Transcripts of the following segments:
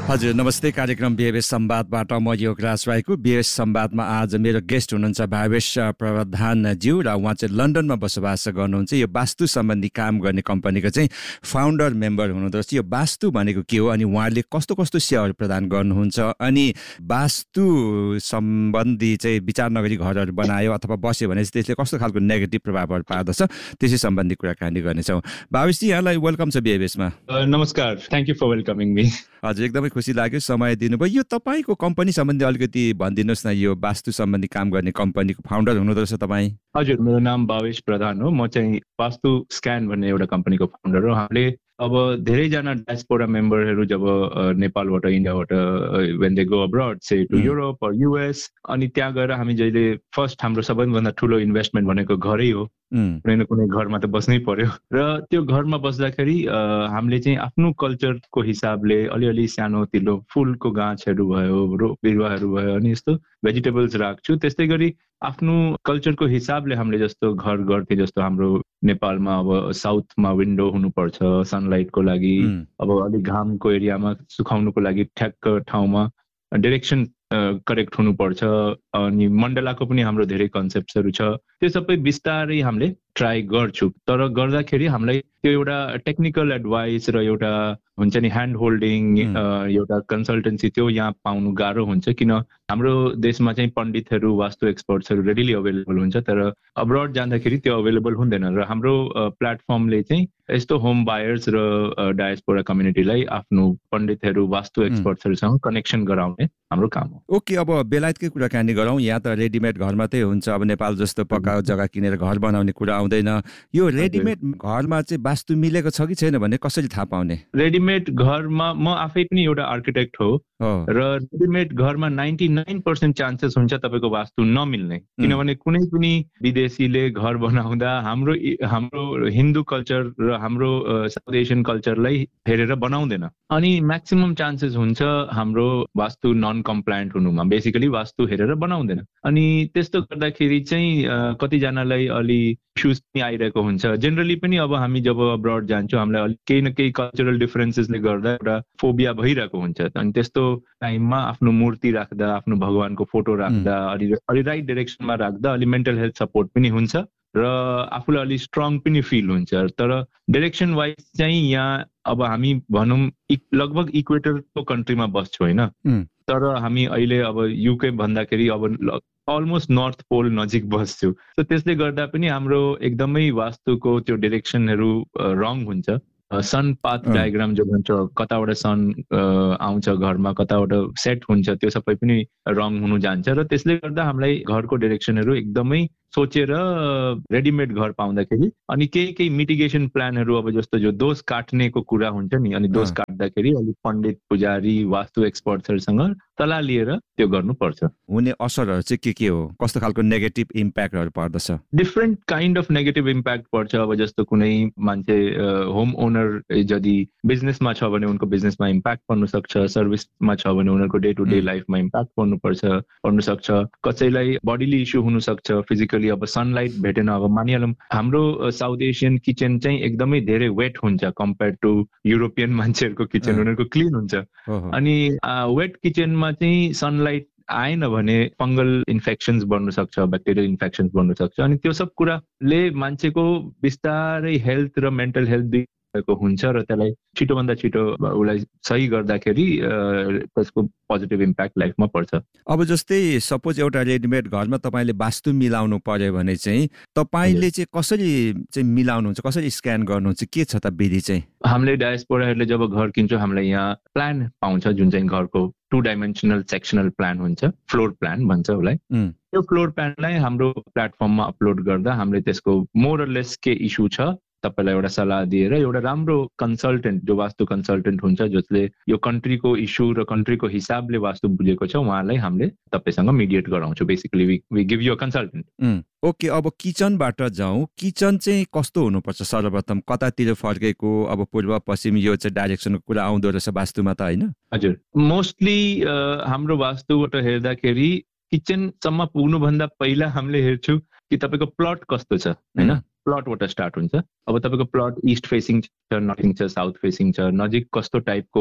हजुर नमस्ते। कार्यक्रम बिहेवेश संवादबाट म योगराज राईको। बिहेवेश संवादमा आज मेरो गेस्ट हुनुहुन्छ भावेश प्रधानज्यू र उहाँ चाहिँ लन्डनमा बसोबास गर्नुहुन्छ। यो वास्तु सम्बन्धी काम गर्ने कम्पनीको चाहिँ फाउन्डर मेम्बर हुनुहुँदो रहेछ। यो वास्तु भनेको के हो, अनि उहाँले कस्तो कस्तो सेवाहरू प्रदान गर्नुहुन्छ, अनि वास्तु सम्बन्धी चाहिँ विचार नगरी घरहरू बनायो अथवा बस्यो भने त्यसले कस्तो खालको नेगेटिभ प्रभावहरू पार्दछ, त्यसै सम्बन्धी कुराकानी गर्नेछौँ। भावेशजी, यहाँलाई वेलकम छ बिहेवेशमा। नमस्कार, thank you for welcoming me. हजुर, एकदमै खुसी लाग्यो समय दिनुभयो। यो तपाईँको कम्पनी सम्बन्धी अलिकति भनिदिनुहोस् न। यो वास्तु सम्बन्धी काम गर्ने कम्पनीको फाउन्डर हुनुहुँदो रहेछ तपाईँ? हजुर, मेरो नाम भावेश प्रधान हो। म चाहिँ वास्तु स्क्यान भन्ने एउटा कम्पनीको फाउन्डर हो। हामीले अब धेरैजना डायस्पोरा मेम्बरहरू जब नेपालबाट इन्डियाबाट when they go abroad say to Europe or US, अनि त्यहाँ गएर हामी जहिले फर्स्ट हाम्रो सबैभन्दा ठुलो इन्भेस्टमेन्ट भनेको घरै हो। कुनै न कुनै घरमा त बस्नै पर्यो, र त्यो घरमा बस्दाखेरि हामीले चाहिँ आफ्नो कल्चरको हिसाबले अलिअलि सानो तिलो फुलको गाछहरू भयो, रुख बिरुवाहरू भयो, अनि यस्तो भेजिटेबल्स राख्छु। त्यस्तै गरी आफ्नो कल्चरको हिसाबले हामीले जस्तो घर गर्थे, जस्तो हाम्रो नेपालमा अब साउथमा विन्डो हुनुपर्छ सनलाइटको लागि, अब अलिक घामको एरियामा सुकाउनुको लागि ठ्याक्क ठाउँमा डिरेक्सन करेक्ट हुनुपर्छ, अनि मण्डलाको पनि हाम्रो धेरै कन्सेप्ट्सहरू छ। त्यो सबै बिस्तारै हामीले ट्राई गर्छु, तर गर्दाखेरि हामीलाई त्यो एउटा टेक्निकल एडभाइस र एउटा हुन्छ नि ह्यान्ड होल्डिङ, एउटा कन्सल्टेन्सी, त्यो यहाँ पाउनु गाह्रो हुन्छ। किन हाम्रो देशमा चाहिँ पण्डितहरू, वास्तु एक्सपर्ट्सहरू रेडिली अभाइलेबल हुन्छ, तर अब्रड जाँदाखेरि त्यो अभाइलेबल हुँदैन। र हाम्रो प्लेटफर्मले चाहिँ यस्तो होम बायर्स र डायस्पोरा कम्युनिटीलाई आफ्नो पण्डितहरू, वास्तु एक्सपर्ट्सहरूसँग कनेक्सन गराउने हाम्रो काम हो। ओके, अब बेलायतकै कुराकानी गरौँ। यहाँ त रेडिमेड घर मात्रै हुन्छ। अब नेपाल जस्तो पक्का जग्गा किनेर घर बनाउने कुरा आउँदैन। यो रेडिमेड घरमा चाहिँ वास्तु मिलेको छ कि छैन भन्ने कसरी थाहा पाउने? रेडिमेड घरमा म आफै पनि एउटा आर्किटेक्ट हो, र रेडिमेड घरमा 99% चान्सेस हुन्छ तपाईँको वास्तु नमिल्ने। किनभने कुनै पनि विदेशीले घर बनाउँदा हाम्रो हिन्दू कल्चर र हाम्रो साउथ एसियन कल्चरलाई हेरेर बनाउँदैन, अनि म्याक्सिमम चान्सेस हुन्छ हाम्रो वास्तु नन कम्प्लायन्ट हुनुमा। बेसिकली वास्तु हेरेर बनाउँदैन, अनि त्यस्तो गर्दाखेरि चाहिँ कतिजनालाई अलि इस्युज पनि आइरहेको हुन्छ। जेनरली पनि अब हामी जब अब्रड जान्छौँ, हामीलाई अलिक केही न केही कल्चरल डिफरेन्सेसले गर्दा एउटा फोबिया भइरहेको हुन्छ। अनि त्यस्तो टाइममा आफ्नो मूर्ति राख्दा, आफ्नो भगवानको फोटो राख्दा, अलि राइट डिरेक्सनमा राख्दा अलि मेन्टल हेल्थ सपोर्ट पनि हुन्छ, र आफूलाई अलि स्ट्रङ पनि फिल हुन्छ। तर डिरेक्सन वाइज चाहिँ यहाँ अब हामी भनौँ लगभग इक्वेटरको कन्ट्रीमा बस्छौँ होइन, तर हामी अहिले अब युके भन्दाखेरि अब अलमोस्ट नर्थ पोल नजिक बस्छु। सो त्यसले गर्दा पनि हाम्रो एकदमै वास्तुको त्यो डिरेक्सनहरू रङ हुन्छ। सन पाथ डायग्राम जो भन्छ, कताबाट सन आउँछ घरमा, कताबाट सेट हुन्छ, त्यो सबै पनि रङ हुनु जान्छ, र त्यसले गर्दा हामीलाई घरको डिरेक्सनहरू एकदमै सोचेर रेडिमेड घर पाउँदाखेरि अनि केही मिटिगेसन प्लानहरू, अब जस्तो जो दोष काट्नेको कुरा हुन्छ नि, अनि दोष काट्दाखेरि अलिक पण्डित, पुजारी, वास्तु एक्सपर्ट्सहरूसँग सल्लाह लिएर त्यो गर्नुपर्छ। हुने असरहरू चाहिँ के हो? कस्तो खालको नेगेटिभ इम्प्याक्टहरू पर्दछ? Different kind of negative impact पर्छ। अब जस्तो कुनै मान्छे होम ओनर यदि बिजनेसमा छ भने उनको बिजनेसमा इम्प्याक्ट पर्न सक्छ, सर्भिसमा छ भने उनीहरूको डे टु डे लाइफमा इम्प्याक्ट पर्न सक्छ। कसैलाई बडीली इस्यु हुन सक्छ, फिजिकली अब सनलाइट भेटेन। अब मानिहालौँ हाम्रो साउथ एसियन किचन चाहिँ एकदमै धेरै वेट हुन्छ कम्पेयर टु युरोपियन मान्छेहरूको किचन, उनीहरूको क्लिन हुन्छ। अनि वेट किचनमा चाहिँ सनलाइट आएन भने फङ्गल इन्फेक्सन्स बढ्न सक्छ, ब्याक्टेरियल इन्फेक्सन्स बढ्न सक्छ, अनि त्यो सब कुराले मान्छेको बिस्तारै हेल्थ र मेन्टल हेल्थ हुन्छ, र त्यसलाई छिटोभन्दा छिटो उसलाई सही गर्दाखेरि त्यसको पोजिटिभ इम्प्याक्ट लाइफमा पर्छ। अब जस्तै सपोज एउटा रेडिमेड घरमा तपाईँले वास्तु मिलाउनु पर्यो भने चाहिँ तपाईँले चाहिँ कसरी चाहिँ मिलाउनुहुन्छ, कसरी स्क्यान गर्नुहुन्छ, के छ त विधि चाहिँ? हामीले डायस्पोराहरूले जब घर किन्छौँ, हामीलाई यहाँ प्लान पाउँछ, जुन चाहिँ घरको 2 डाइमेन्सनल सेक्सनल प्लान हुन्छ, फ्लोर प्लान भन्छ उसलाई। त्यो फ्लोर प्लानलाई हाम्रो प्लेटफर्ममा अपलोड गर्दा हामीले त्यसको मोरलेस के इस्यु छ तपाईँलाई एउटा सल्लाह दिएर एउटा राम्रो कन्सल्टेन्ट, जो वास्तु कन्सल्टेन्ट हुन्छ, जसले यो कन्ट्रीको इस्यु र कन्ट्रीको हिसाबले वास्तु बुझेको छ, उहाँलाई हामीले तपाईँसँग मिडिएट गराउँछौँ। Basically we give you a consultant. Okay, अब किचनबाट जाउँ। किचन चाहिँ कस्तो हुनुपर्छ? सर्वप्रथम कतातिर फर्केको, अब पूर्व पश्चिम यो चाहिँ डाइरेक्सनको कुरा आउँदो रहेछ वास्तुमा त होइन? हजुर, मोस्टली हाम्रो वास्तुबाट हेर्दाखेरि किचनसम्म पुग्नुभन्दा पहिला हामीले हेर्छौँ कि तपाईँको प्लट कस्तो छ होइन। प्लटबाट स्टार्ट हुन्छ। अब तपाईँको प्लट इस्ट फेसिङ छ, नर्थ फेसिङ छ, साउथ फेसिङ छ, नजिक कस्तो टाइपको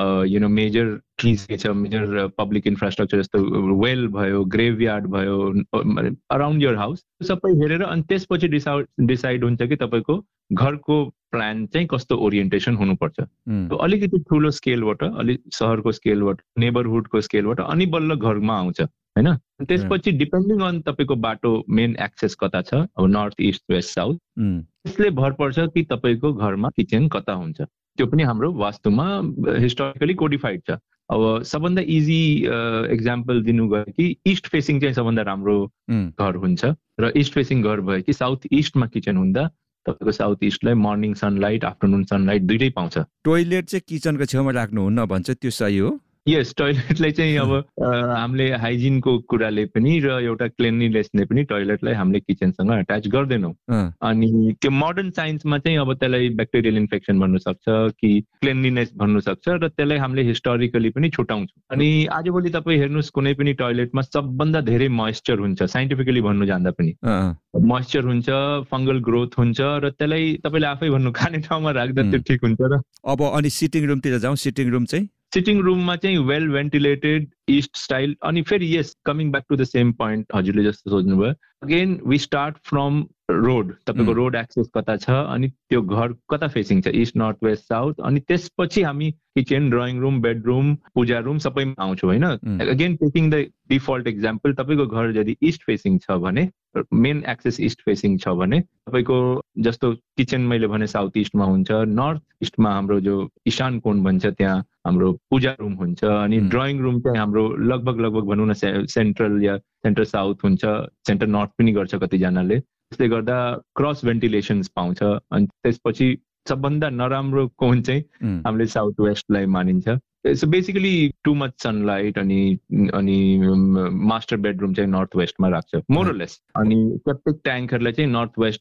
मेजर ट्रिज छ, मेजर पब्लिक इन्फ्रास्ट्रक्चर जस्तो वेल भयो, ग्रेभयार्ड भयो अराउन्ड यर हाउस, सबै हेरेर अनि त्यसपछि डिसाइड हुन्छ कि तपाईँको घरको प्लान चाहिँ कस्तो ओरिएन्टेसन हुनुपर्छ। अलिकति ठुलो स्केलबाट, अलिक सहरको स्केलबाट, नेबरहुडको स्केलबाट अनि बल्ल घरमा आउँछ होइन। त्यसपछि डिपेन्डिङ अन तपाईँको बाटो मेन एक्सेस कता छ, अब नर्थ इस्ट वेस्ट साउथ, त्यसले भर पर्छ कि तपाईँको घरमा किचन कता हुन्छ। त्यो पनि हाम्रो वास्तुमा हिस्टोरिकली कोडिफाइड छ। अब सबभन्दा इजी एक्जाम्पल दिनु गयो कि इस्ट फेसिङ चाहिँ सबभन्दा राम्रो घर हुन्छ, र इस्ट फेसिङ घर भयो कि साउथ इस्टमा किचन हुँदा तपाईँको south इस्टलाई morning sunlight, afternoon sunlight दुइटै पाउँछ। टोइलेट चाहिँ किचनको छेउमा राख्नुहुन्न भन्छ, त्यो सही हो? यस, टोइलेटलाई चाहिँ अब हामीले हाइजिनको कुराले पनि र एउटा क्लिनलीनेसले पनि टोइलेटलाई हामीले किचनसँग अट्याच गर्दैनौँ। अनि त्यो मोडर्न साइन्समा चाहिँ अब त्यसलाई ब्याक्टेरियल इन्फेक्सन भन्नु सक्छ कि क्लिनलीनेस भन्नु सक्छ, र त्यसलाई हामीले हिस्टोरिकली पनि छुटाउँछौँ। अनि आजभोलि तपाईँ हेर्नुहोस् कुनै पनि टोइलेटमा सबभन्दा धेरै मोइस्चर हुन्छ, साइन्टिफिकली भन्नु जाँदा पनि मोइस्चर हुन्छ, फङ्गल ग्रोथ हुन्छ, र त्यसलाई तपाईँले आफै भन्नु खाने ठाउँमा राख्दा त्यो ठिक हुन्छ। र अब अनि सिटिङ रुमतिर जाउँ, सिटिङ रुम चाहिँ सिटिङ रुममा चाहिँ वेल भेन्टिलेटेड इस्ट स्टाइल। अनि फेरि यस, coming back to the same point हजुरले जस्तो सोध्नुभयो, again we start from road, तपाईँको रोड एक्सेस कता छ अनि त्यो घर कता फेसिङ छ, इस्ट नर्थ वेस्ट साउथ, अनि त्यसपछि हामी किचन, ड्रइङ रुम, बेडरुम, पूजा रुम सबैमा आउँछौँ होइन। Again taking the default example, तपाईँको घर यदि इस्ट फेसिङ छ भने, मेन एक्सेस इस्ट फेसिङ छ भने, तपाईँको जस्तो किचन मैले भने साउथ इस्टमा हुन्छ, नर्थ इस्टमा हाम्रो जो ईशान कोण भन्छ त्यहाँ हाम्रो पूजा रुम हुन्छ, अनि ड्रइङ रुम चाहिँ हाम्रो लगभग भनौँ न सेन्ट्रल या सेन्टर साउथ हुन्छ, सेन्टर नर्थ पनि गर्छ कतिजनाले। त्यसले गर्दा क्रस भेन्टिलेसन्स पाउँछ। अनि त्यसपछि सबभन्दा नराम्रो कोण चाहिँ हामीले साउथ वेस्टलाई मानिन्छ। So basically too much sunlight अनि मास्टर बेडरुम चाहिँ नर्थ वेस्टमा राख्छ मोरलेस, अनि प्रत्येक ट्याङ्कहरूलाई चाहिँ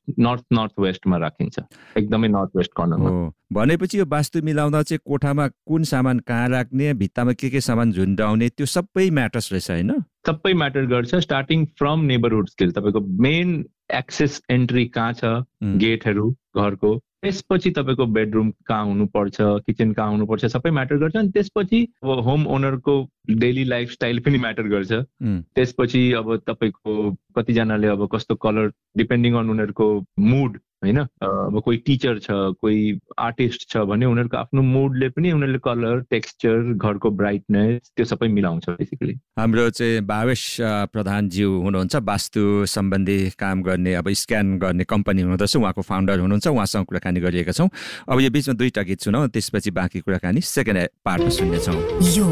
नर्थ वेस्टमा राखिन्छ, एकदमै नर्थ वेस्ट कर्नरमा। भनेपछि यो वास्तु मिलाउँदा चाहिँ कोठामा कुन सामान कहाँ राख्ने, भित्तामा के सामान झुन्डाउने, त्यो सबै म्याटर्स रहेछ होइन? सबै म्याटर गर्छ, स्टार्टिङ फ्रम नेबरहुड स्केल, तपाईँको मेन एक्सेस एन्ट्री कहाँ छ, गेटहरू घरको, त्यसपछि तपाईँको बेडरुम कहाँ हुनुपर्छ, किचन कहाँ हुनुपर्छ, सबै म्याटर गर्छ। अनि त्यसपछि अब होम ओनरको डेली लाइफस्टाइल पनि म्याटर गर्छ। त्यसपछि अब तपाईँको कतिजनाले अब कस्तो कलर, डिपेन्डिङ अन उनीहरूको मुड होइन, अब कोही टिचर छ, कोही आर्टिस्ट छ भने उनीहरूको आफ्नो मुडले पनि उनीहरूले कलर, टेक्सचर, घरको ब्राइटनेस त्यो सबै मिलाउँछ बेसिकली। हाम्रो चाहिँ भावेश प्रधानज्यू हुनुहुन्छ, वास्तु सम्बन्धी काम गर्ने, अब स्क्यान गर्ने कम्पनी हुँदछ, उहाँको फाउन्डर हुनुहुन्छ, उहाँसँग कुराकानी गरिएका छौँ। अब यो बिचमा 2टा गीत सुनौँ, त्यसपछि बाँकी कुराकानी सेकेन्ड पार्टमा सुन्नेछौँ।